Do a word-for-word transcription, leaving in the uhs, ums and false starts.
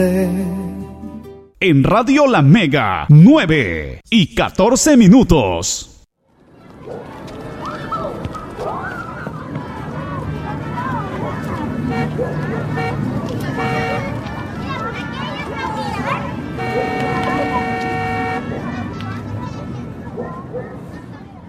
En Radio La Mega, nueve y catorce minutos.